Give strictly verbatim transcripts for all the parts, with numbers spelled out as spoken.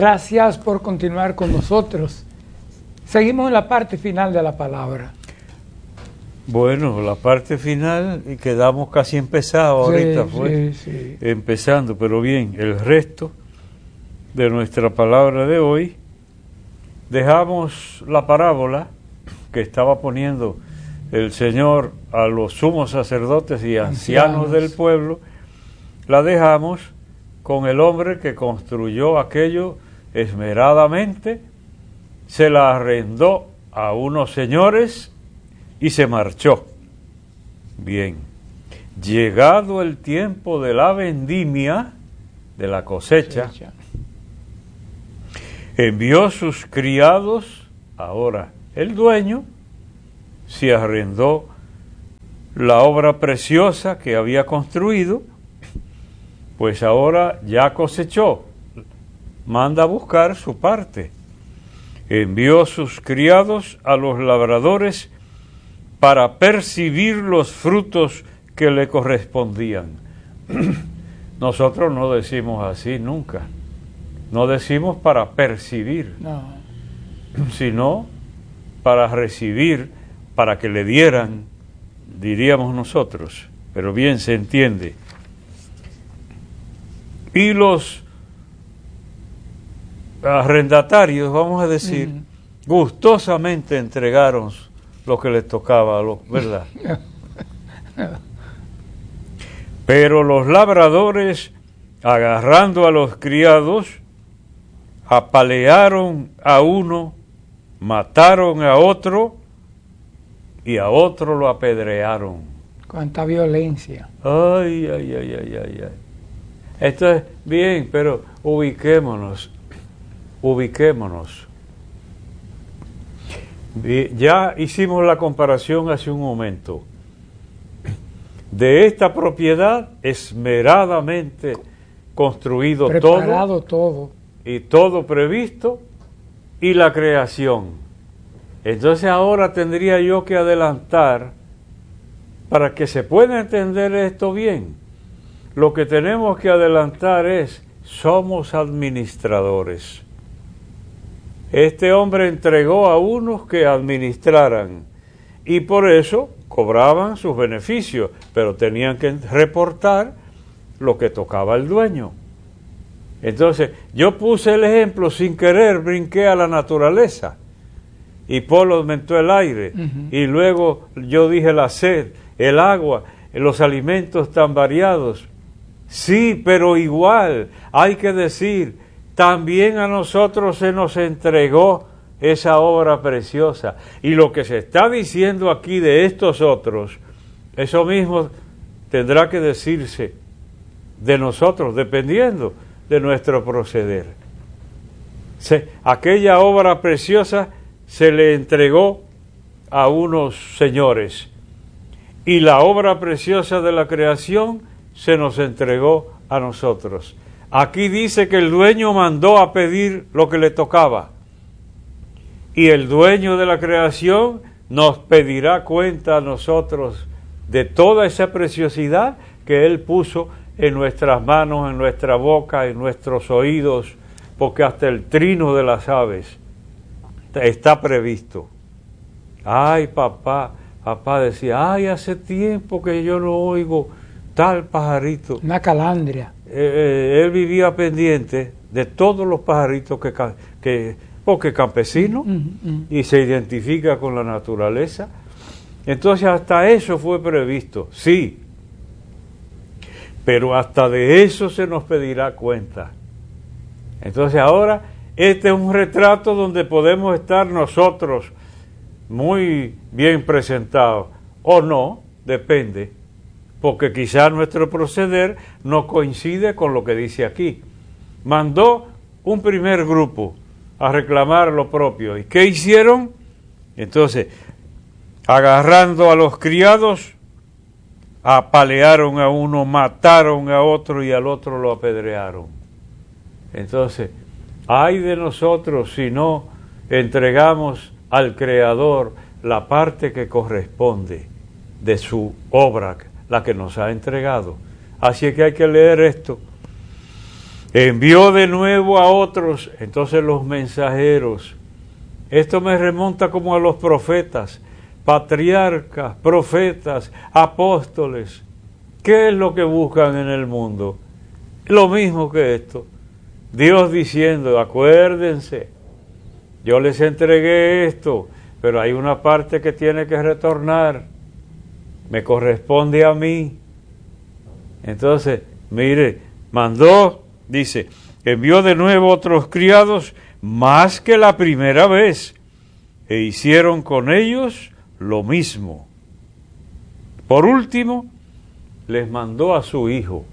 Gracias por continuar con nosotros. Seguimos en la parte final de la palabra. Bueno, la parte final, y quedamos casi empezados ahorita, Sí, fue sí, sí. empezando, pero bien, el resto de nuestra palabra de hoy, dejamos la parábola que estaba poniendo el Señor a los sumos sacerdotes y ancianos, ancianos del pueblo, la dejamos con el hombre que construyó aquello esmeradamente, se la arrendó a unos señores y se marchó. Bien, llegado el tiempo de la vendimia, de la cosecha, cosecha. envió sus criados. Ahora el dueño se arrendó la obra preciosa que había construido, pues ahora ya cosechó, manda a buscar su parte. Envió sus criados a los labradores para percibir los frutos que le correspondían. Nosotros no decimos así nunca, no decimos para percibir, No. sino para recibir, para que le dieran, diríamos nosotros, pero bien se entiende. Y los arrendatarios, vamos a decir, mm. gustosamente entregaron lo que les tocaba, ¿verdad? Pero los labradores, agarrando a los criados, apalearon a uno, mataron a otro y a otro lo apedrearon. Cuánta violencia. Ay, ay, ay, ay, ay, ay. Esto es bien, pero ubiquémonos, ubiquémonos. Ya hicimos la comparación hace un momento de esta propiedad esmeradamente construido, preparado todo, todo y todo previsto, y la creación. Entonces ahora tendría yo que adelantar para que se pueda entender esto bien. Lo que tenemos que adelantar es, somos administradores. Este hombre entregó a unos que administraran y por eso cobraban sus beneficios, pero tenían que reportar lo que tocaba al dueño. Entonces, yo puse el ejemplo sin querer, brinqué a la naturaleza y Polo aumentó el aire, uh-huh. y luego yo dije la sed, el agua, los alimentos tan variados. Sí, pero igual, hay que decir, también a nosotros se nos entregó esa obra preciosa. Y lo que se está diciendo aquí de estos otros, eso mismo tendrá que decirse de nosotros, dependiendo de nuestro proceder. Se, aquella obra preciosa se le entregó a unos señores, y la obra preciosa de la creación se nos entregó a nosotros. Aquí dice que el dueño mandó a pedir lo que le tocaba, y el dueño de la creación nos pedirá cuenta a nosotros de toda esa preciosidad que él puso en nuestras manos, en nuestra boca, en nuestros oídos, porque hasta el trino de las aves está previsto. Ay, papá, papá decía, ay, hace tiempo que yo no oigo tal pajarito. Una calandria. Eh, eh, él vivía pendiente de todos los pajaritos que, que porque campesino, uh -huh. y se identifica con la naturaleza. Entonces hasta eso fue previsto, sí, pero hasta de eso se nos pedirá cuenta. Entonces ahora este es un retrato donde podemos estar nosotros muy bien presentados, o no, depende, porque quizás nuestro proceder no coincide con lo que dice aquí. Mandó un primer grupo a reclamar lo propio. ¿Y qué hicieron? Entonces, agarrando a los criados, apalearon a uno, mataron a otro y al otro lo apedrearon. Entonces, ay de nosotros si no entregamos al Creador la parte que corresponde de su obra, la que nos ha entregado. Así es que hay que leer esto. Envió de nuevo a otros, entonces los mensajeros. Esto me remonta como a los profetas, patriarcas, profetas, apóstoles. ¿Qué es lo que buscan en el mundo? Lo mismo que esto. Dios diciendo, acuérdense, yo les entregué esto, pero hay una parte que tiene que retornar. Me corresponde a mí. Entonces, mire, mandó, dice, envió de nuevo otros criados más que la primera vez, e hicieron con ellos lo mismo. Por último, les mandó a su hijo.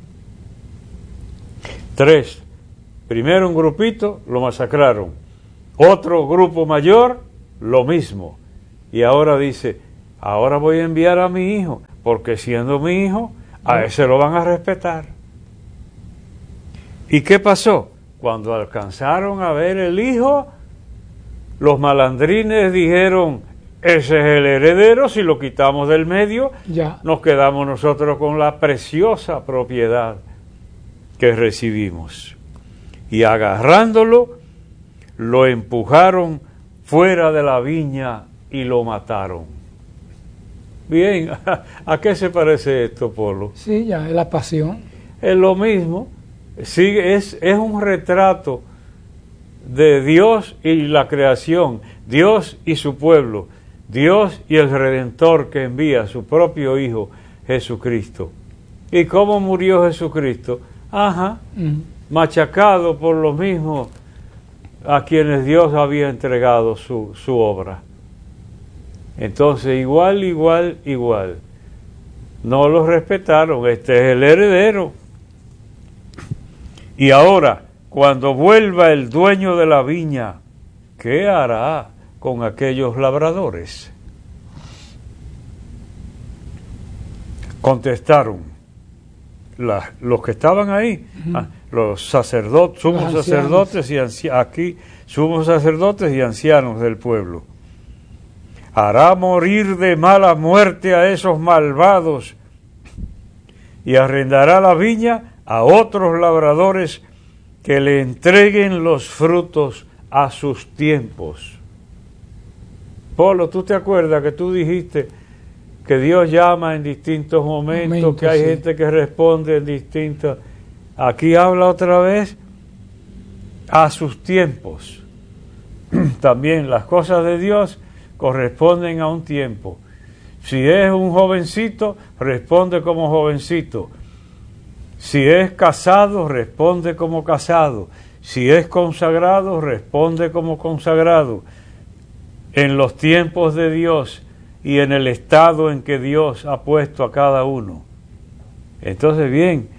Tres. Primero un grupito, lo masacraron. Otro grupo mayor, lo mismo. Y ahora dice, ahora voy a enviar a mi hijo, porque siendo mi hijo, a ese lo van a respetar. ¿Y qué pasó? Cuando alcanzaron a ver el hijo, los malandrines dijeron, ese es el heredero, si lo quitamos del medio, ya nos quedamos nosotros con la preciosa propiedad que recibimos. Y agarrándolo, lo empujaron fuera de la viña y lo mataron. Bien, ¿a qué se parece esto, Polo? Sí, ya, es la pasión. Es lo mismo, sí, es, es un retrato de Dios y la creación, Dios y su pueblo, Dios y el Redentor que envía a su propio Hijo, Jesucristo. ¿Y cómo murió Jesucristo? Ajá, mm. machacado por los mismos a quienes Dios había entregado su, su obra. Entonces, igual, igual, igual. No los respetaron, este es el heredero. Y ahora, cuando vuelva el dueño de la viña, ¿qué hará con aquellos labradores? Contestaron la, los que estaban ahí, uh-huh. los sacerdotes, sumos los sacerdotes y ancianos, aquí sumos sacerdotes y ancianos del pueblo. Hará morir de mala muerte a esos malvados y arrendará la viña a otros labradores que le entreguen los frutos a sus tiempos. Polo, ¿tú te acuerdas que tú dijiste que Dios llama en distintos momentos, momentos que hay sí. gente que responde en distintos? Aquí habla otra vez a sus tiempos. También las cosas de Dios corresponden a un tiempo. Si es un jovencito, responde como jovencito. Si es casado, responde como casado. Si es consagrado, responde como consagrado. En los tiempos de Dios y en el estado en que Dios ha puesto a cada uno. Entonces, bien,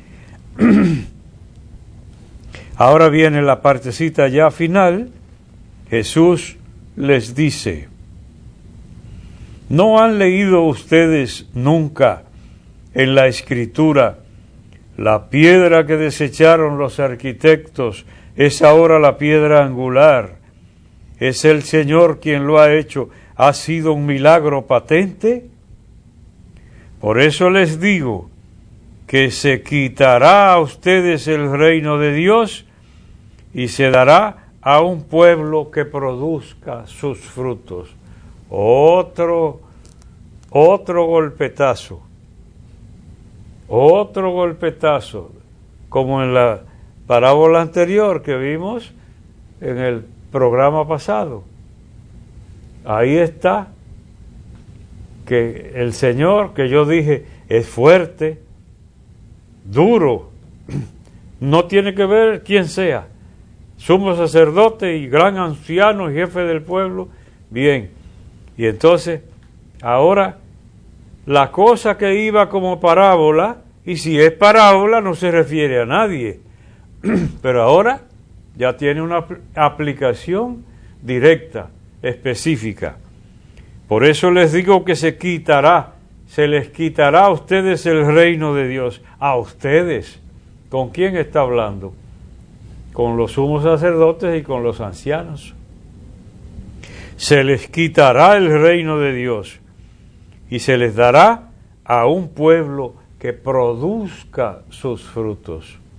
ahora viene la partecita ya final. Jesús les dice, ¿no han leído ustedes nunca en la Escritura, la piedra que desecharon los arquitectos es ahora la piedra angular? ¿Es el Señor quien lo ha hecho? ¿Ha sido un milagro patente? Por eso les digo que se quitará a ustedes el reino de Dios y se dará a un pueblo que produzca sus frutos. Otro, otro golpetazo, otro golpetazo, como en la parábola anterior que vimos en el programa pasado. Ahí está, que el Señor, que yo dije, es fuerte, duro, no tiene que ver quién sea, sumo sacerdote y gran anciano y jefe del pueblo, bien. Y entonces, ahora, la cosa que iba como parábola, y si es parábola no se refiere a nadie, pero ahora ya tiene una aplicación directa, específica. Por eso les digo que se quitará, se les quitará a ustedes el reino de Dios. A ustedes. ¿Con quién está hablando? Con los sumos sacerdotes y con los ancianos. Se les quitará el reino de Dios y se les dará a un pueblo que produzca sus frutos.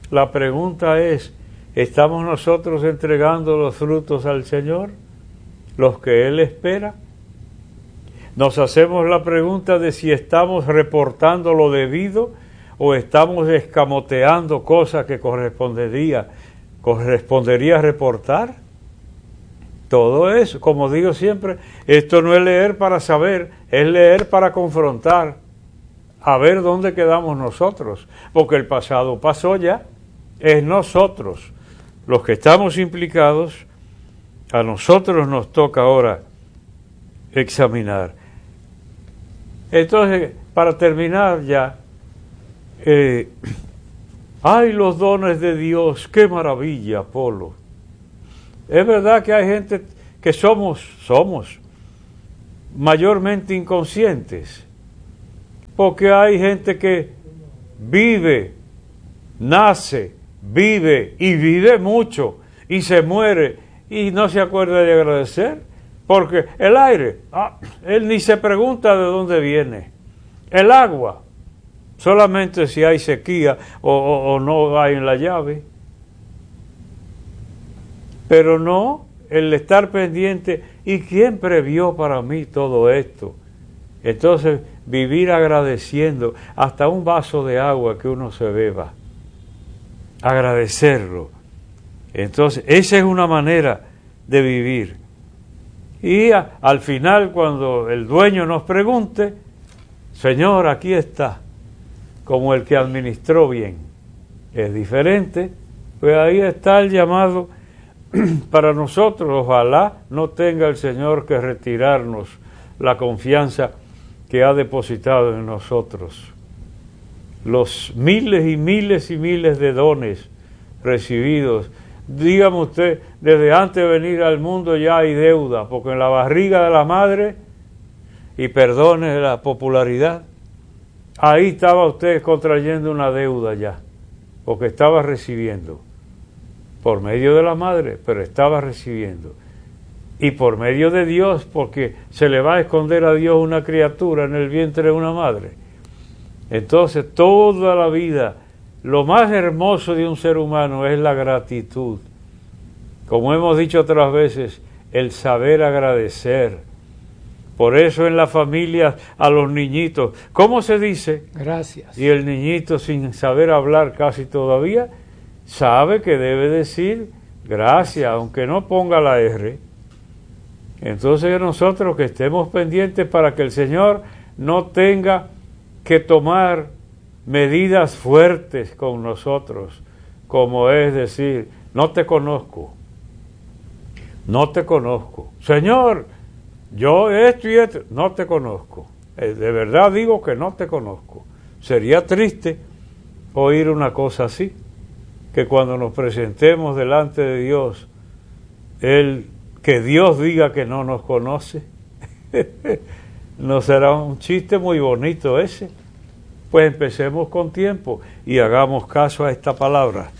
La pregunta es, ¿estamos nosotros entregando los frutos al Señor, los que Él espera? Nos hacemos la pregunta de si estamos reportando lo debido o estamos escamoteando cosas que correspondería, correspondería reportar. Todo eso, como digo siempre, esto no es leer para saber, es leer para confrontar, a ver dónde quedamos nosotros, porque el pasado pasó ya, es nosotros los que estamos implicados, a nosotros nos toca ahora examinar. Entonces, para terminar ya, eh, ¡ay, los dones de Dios! ¡Qué maravilla, Polo! Es verdad que hay gente que somos, somos mayormente inconscientes, porque hay gente que vive, nace, vive y vive mucho y se muere y no se acuerda de agradecer, porque el aire, ah, él ni se pregunta de dónde viene, el agua, solamente si hay sequía o, o, o no hay en la llave. Pero no el estar pendiente, ¿y quién previó para mí todo esto? Entonces, vivir agradeciendo, hasta un vaso de agua que uno se beba, agradecerlo. Entonces, esa es una manera de vivir. Y a, al final, cuando el dueño nos pregunte, Señor, aquí está, como el que administró bien. Es diferente, pues ahí está el llamado. Para nosotros, ojalá no tenga el Señor que retirarnos la confianza que ha depositado en nosotros. Los miles y miles y miles de dones recibidos, dígame usted, desde antes de venir al mundo ya hay deuda, porque en la barriga de la madre, y perdone la popularidad, ahí estaba usted contrayendo una deuda ya, porque estaba recibiendo. Por medio de la madre, pero estaba recibiendo. Y por medio de Dios, porque se le va a esconder a Dios una criatura en el vientre de una madre. Entonces, toda la vida, lo más hermoso de un ser humano es la gratitud. Como hemos dicho otras veces, el saber agradecer. Por eso en la familia a los niñitos, ¿cómo se dice? Gracias. Y el niñito, sin saber hablar casi todavía, sabe que debe decir gracias, aunque no ponga la R. Entonces nosotros que estemos pendientes para que el Señor no tenga que tomar medidas fuertes con nosotros, como es decir, no te conozco, no te conozco. Señor, yo esto y esto, no te conozco. De verdad digo que no te conozco. Sería triste oír una cosa así, que cuando nos presentemos delante de Dios, Él, que Dios diga que no nos conoce. No será un chiste muy bonito ese. Pues empecemos con tiempo y hagamos caso a esta palabra.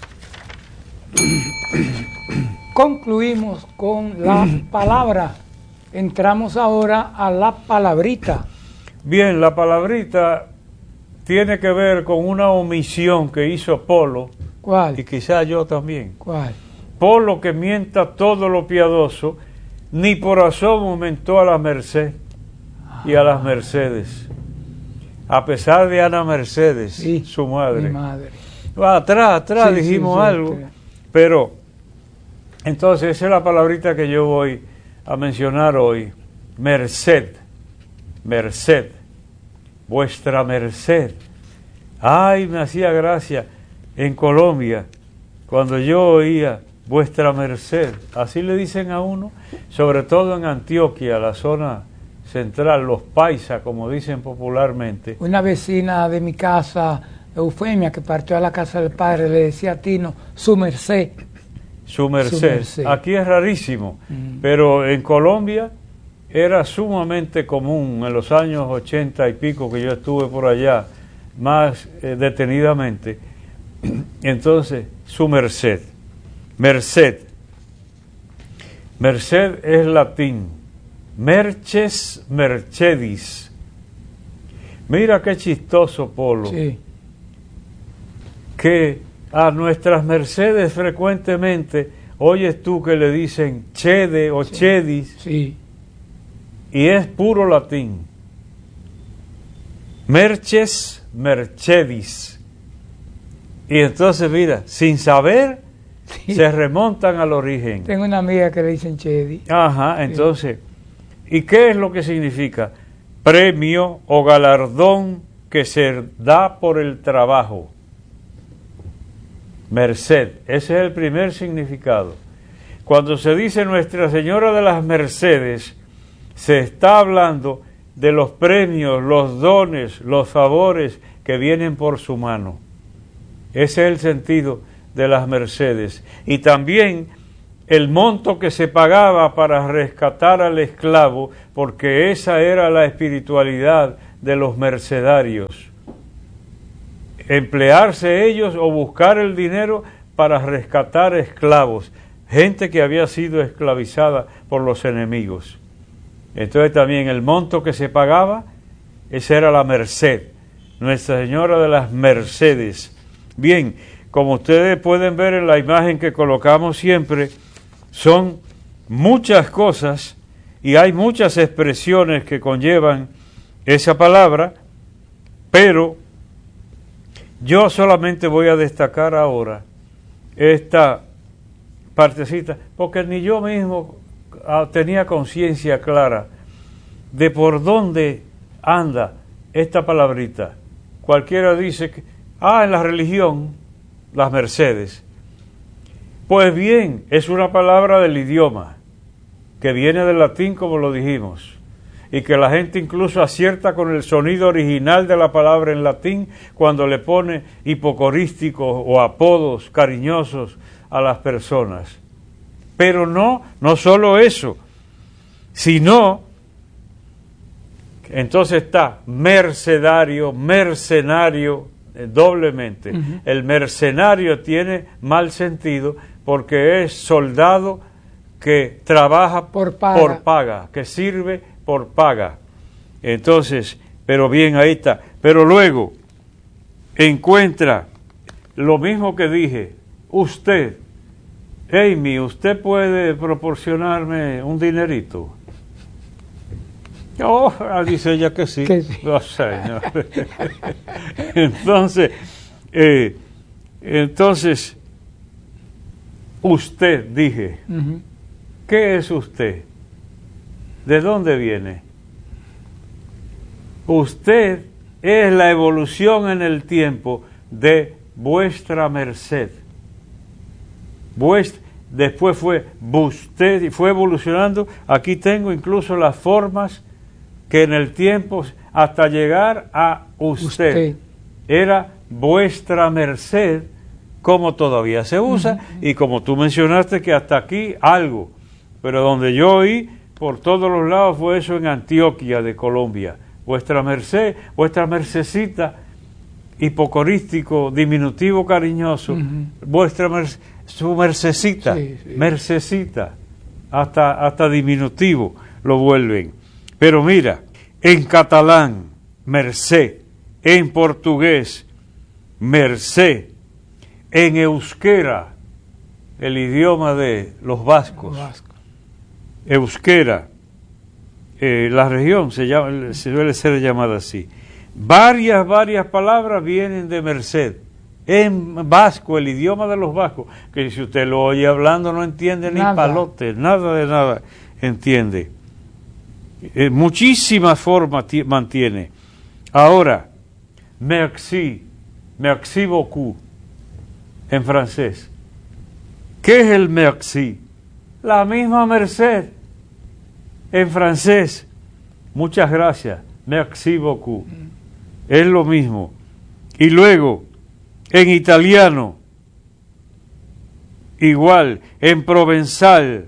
Concluimos con la palabra. Entramos ahora a la palabrita. Bien, la palabrita tiene que ver con una omisión que hizo Polo. ¿Cuál? Y quizá yo también. ¿Cuál? Polo, que mienta todo lo piadoso, ni por asomo mentó a la Merced y a las Mercedes. A pesar de Ana Mercedes, sí, su madre. Mi madre. Atrás, atrás sí, dijimos sí, sí, algo. sí. Pero, entonces, esa es la palabrita que yo voy a mencionar hoy. Merced. Merced. Vuestra merced. Ay, me hacía gracia en Colombia cuando yo oía vuestra merced. Así le dicen a uno, sobre todo en Antioquia, la zona central, los paisas, como dicen popularmente. Una vecina de mi casa, Eufemia, que partió a la casa del padre, le decía a Tino, su merced. Su merced. Su merced. Aquí es rarísimo, Mm. pero en Colombia era sumamente común en los años ochenta y pico que yo estuve por allá, más eh, detenidamente. Entonces, su merced. Merced. Merced es latín. Merces mercedis. Mira qué chistoso, Polo. Sí. Que a nuestras mercedes frecuentemente oyes tú que le dicen chede o Sí. chedis, Sí. y es puro latín. Merches, mercedis. Y entonces, mira, sin saber, Sí. se remontan al origen. Tengo una amiga que le dicen Chedi. Ajá, entonces, ¿y qué es lo que significa? Premio o galardón que se da por el trabajo. Merced, ese es el primer significado. Cuando se dice Nuestra Señora de las Mercedes, se está hablando de los premios, los dones, los favores que vienen por su mano. Ese es el sentido de las mercedes. Y también el monto que se pagaba para rescatar al esclavo, porque esa era la espiritualidad de los mercedarios. Emplearse ellos o buscar el dinero para rescatar esclavos, gente que había sido esclavizada por los enemigos. Entonces también el monto que se pagaba, esa era la merced, Nuestra Señora de las Mercedes. Bien, como ustedes pueden ver en la imagen que colocamos siempre, son muchas cosas y hay muchas expresiones que conllevan esa palabra, pero yo solamente voy a destacar ahora esta partecita, porque ni yo mismo tenía conciencia clara de por dónde anda esta palabrita. Cualquiera dice que, ah, en la religión, las mercedes. Pues bien, es una palabra del idioma, que viene del latín, como lo dijimos, y que la gente incluso acierta con el sonido original de la palabra en latín cuando le pone hipocorísticos o apodos cariñosos a las personas. Pero no, no solo eso, sino, entonces está mercedario, mercenario, eh, doblemente. Uh-huh. El mercenario tiene mal sentido porque es soldado que trabaja por paga, por paga, que sirve por paga. Entonces, pero bien, ahí está. Pero luego encuentra lo mismo que dije, usted, Amy, ¿usted puede proporcionarme un dinerito? Oh, dice ella que sí. Que sí. Oh, señor. entonces, eh, entonces, usted, dije, uh-huh. ¿Qué es usted? ¿De dónde viene? Usted es la evolución en el tiempo de vuestra merced. Vuestra, después fue usted y fue evolucionando. Aquí tengo incluso las formas que en el tiempo hasta llegar a usted, usted. Era vuestra merced, como todavía se usa, uh-huh. Y como tú mencionaste que hasta aquí algo, pero donde yo oí por todos los lados fue eso en Antioquia de Colombia. Vuestra merced, vuestra mercecita, hipocorístico, diminutivo cariñoso, uh-huh. Vuestra merced, su mercecita, sí, sí. Mercecita, hasta, hasta diminutivo lo vuelven. Pero mira, en catalán, merced, en portugués, merced, en euskera, el idioma de los vascos, Vasco. euskera, eh, la región se llama, se suele ser llamada así. Varias, varias palabras vienen de merced. En vasco, el idioma de los vascos, que si usted lo oye hablando no entiende ni nada. Palote, nada de nada entiende. Eh, muchísimas formas t- mantiene. Ahora, merci, merci beaucoup, en francés. ¿Qué es el merci? La misma merced, en francés. Muchas gracias, merci beaucoup. Es lo mismo. Y luego, en italiano, igual, en provenzal,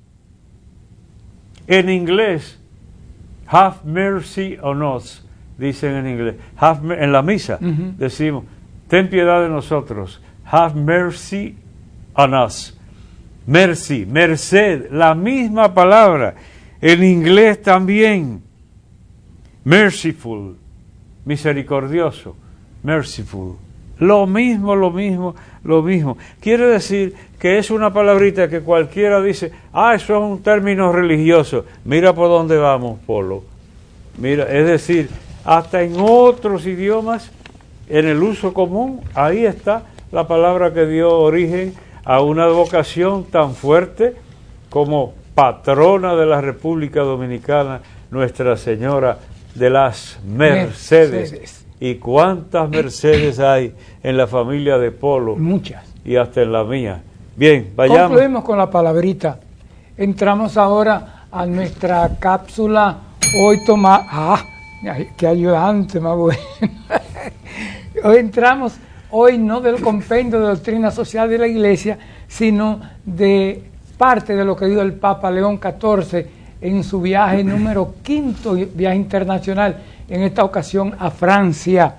en inglés, have mercy on us, dicen en inglés. Have, en la misa uh-huh. decimos, ten piedad de nosotros. Have mercy on us. Mercy, merced, la misma palabra. En inglés también. Merciful, misericordioso. Merciful, Lo mismo, lo mismo, lo mismo. Quiere decir que es una palabrita que cualquiera dice, ah, eso es un término religioso. Mira por dónde vamos, Polo. Mira, es decir, hasta en otros idiomas, en el uso común, ahí está la palabra que dio origen a una vocación tan fuerte como patrona de la República Dominicana, Nuestra Señora de las Mercedes. Mercedes. ¿Y cuántas Mercedes hay en la familia de Polo? Muchas. Y hasta en la mía. Bien, vayamos. Concluimos con la palabrita. Entramos ahora a nuestra cápsula. Hoy toma... ¡Ah! ¡Qué ayudante más bueno! Hoy entramos, hoy no del compendio de doctrina social de la Iglesia, sino de parte de lo que dijo el Papa León catorce en su viaje número quinto, viaje internacional, en esta ocasión a Francia.